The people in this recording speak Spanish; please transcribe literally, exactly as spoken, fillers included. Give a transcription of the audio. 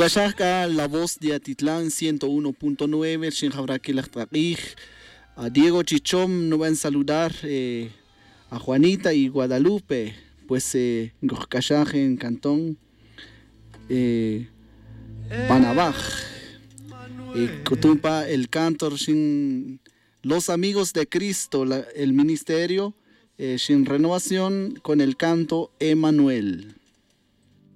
Ñuqashaka La Voz de Atitlán ciento uno punto nueve, a Diego Chichom nos van a saludar, eh, a Juanita y Guadalupe, pues eh, en Cantón eh, Panabaj, eh, Cotumpa, el cantor sin los amigos de Cristo, la, el ministerio eh, sin renovación con el canto Emanuel.